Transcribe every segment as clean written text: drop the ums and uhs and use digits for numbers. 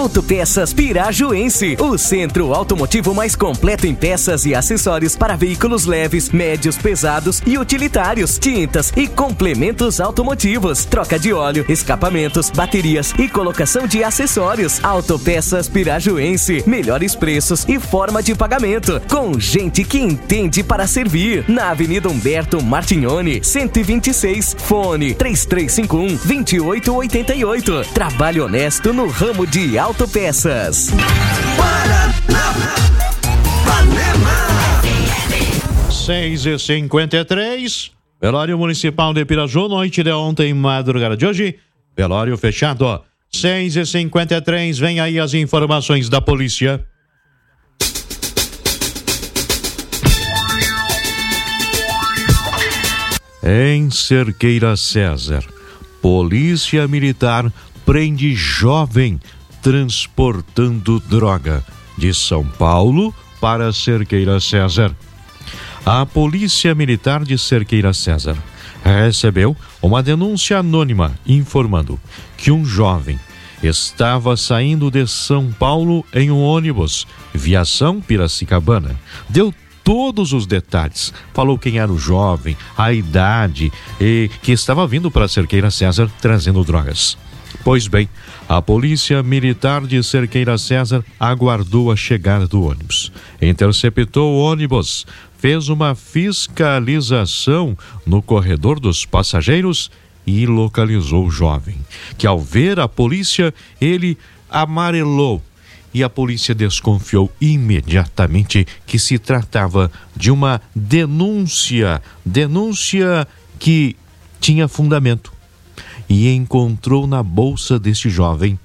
Autopeças Pirajuense, o centro automotivo mais completo em peças e acessórios para veículos leves, médios, pesados e utilitários, tintas e complementos automotivos, troca de óleo, escapamentos, baterias e colocação de acessórios. Autopeças Pirajuense, melhores preços e forma de pagamento, com gente que entende para servir. Na Avenida Humberto Martignoni, 126, fone 3351-2888. Trabalho honesto no ramo de autopeças. Paraná, 6h53, velório municipal de Piraju, noite de ontem, madrugada de hoje, velório fechado. 6h53, vem aí as informações da polícia. Em Cerqueira César, polícia militar prende jovem transportando droga de São Paulo para Cerqueira César. A Polícia Militar de Cerqueira César recebeu uma denúncia anônima informando que um jovem estava saindo de São Paulo em um ônibus, viação Piracicabana. Deu todos os detalhes, falou quem era o jovem, a idade e que estava vindo para Cerqueira César trazendo drogas. Pois bem, a Polícia Militar de Cerqueira César aguardou a chegada do ônibus, interceptou o ônibus, fez uma fiscalização no corredor dos passageiros e localizou o jovem, que ao ver a polícia, ele amarelou e a polícia desconfiou imediatamente que se tratava de uma denúncia que tinha fundamento. E encontrou na bolsa deste jovem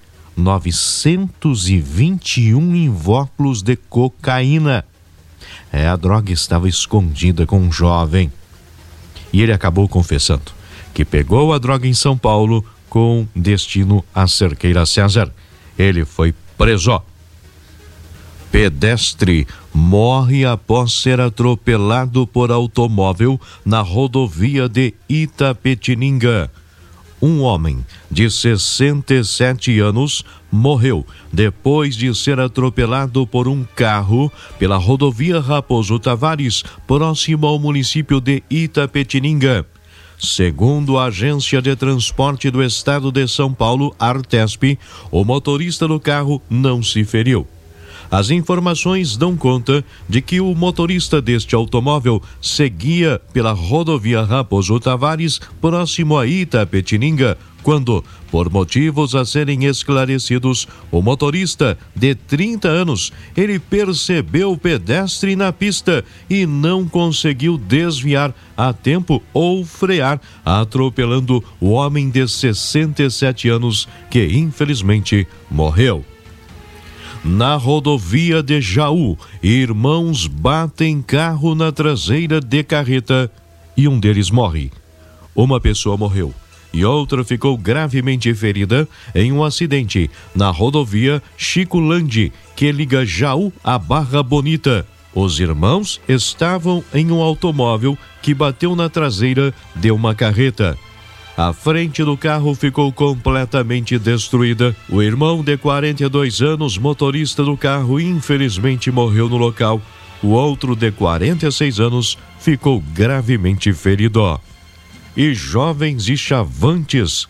921 invólucros de cocaína. A droga estava escondida com um jovem. E ele acabou confessando que pegou a droga em São Paulo com destino a Cerqueira César. Ele foi preso. Pedestre morre após ser atropelado por automóvel na rodovia de Itapetininga. Um homem de 67 anos morreu depois de ser atropelado por um carro pela rodovia Raposo Tavares, próximo ao município de Itapetininga. Segundo a Agência de Transporte do Estado de São Paulo, Artesp, o motorista do carro não se feriu. As informações dão conta de que o motorista deste automóvel seguia pela rodovia Raposo Tavares, próximo a Itapetininga, quando, por motivos a serem esclarecidos, o motorista de 30 anos, ele percebeu o pedestre na pista e não conseguiu desviar a tempo ou frear, atropelando o homem de 67 anos, que infelizmente morreu. Na rodovia de Jaú, irmãos batem carro na traseira de carreta e um deles morre. Uma pessoa morreu e outra ficou gravemente ferida em um acidente na rodovia Chico-Landi, que liga Jaú a Barra Bonita. Os irmãos estavam em um automóvel que bateu na traseira de uma carreta. A frente do carro ficou completamente destruída. O irmão de 42 anos, motorista do carro, infelizmente morreu no local. O outro de 46 anos ficou gravemente ferido. E jovens e chavantes